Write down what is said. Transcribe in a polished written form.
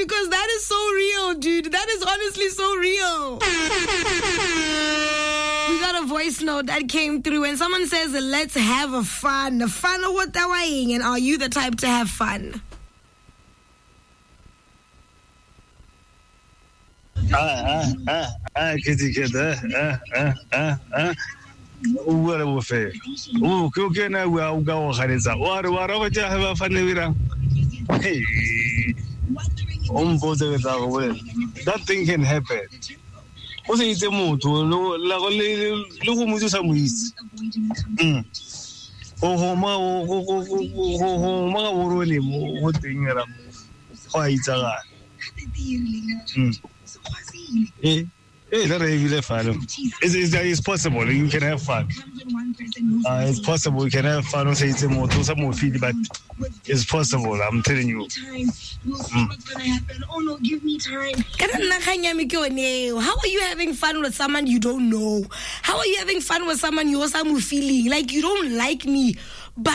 because that is so real, dude. That is honestly so real. We got a voice note that came through and someone says, let's have a fun. Fun what that way, and are you the type to have fun? Kitty kid, what a fair. Oh, cooking, I will go. What over have a funny with them? Hey, that thing can happen. What's it? Look, it's possible. You can have fun. It's possible. You can have fun. Don't say it's more to some more feedback. It's possible. I'm telling you. Oh no, give me time. How are you having fun with someone you don't know? How are you having fun with someone you're feeling like you don't like me? But